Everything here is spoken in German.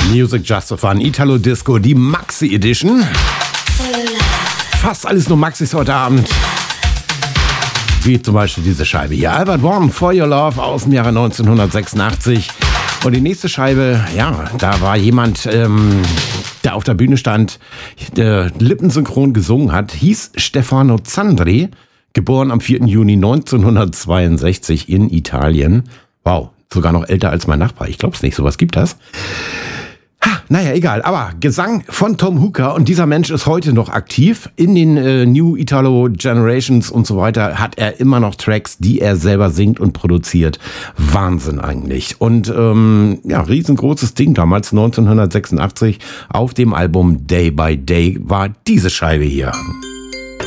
Music Just for Fun, Italo Disco, die Maxi Edition. Fast alles nur Maxis heute Abend. Wie zum Beispiel diese Scheibe hier. Albert Warm, For Your Love aus dem Jahre 1986. Und die nächste Scheibe, ja, da war jemand, der auf der Bühne stand, der lippensynchron gesungen hat, hieß Stefano Zandri, geboren am 4. Juni 1962 in Italien. Wow, sogar noch älter als mein Nachbar. Ich glaub's nicht, sowas gibt das. Naja, egal. Aber Gesang von Tom Hooker, und dieser Mensch ist heute noch aktiv. In den New Italo Generations und so weiter hat er immer noch Tracks, die er selber singt und produziert. Wahnsinn eigentlich. Und ja, riesengroßes Ding damals, 1986, auf dem Album Day by Day war diese Scheibe hier.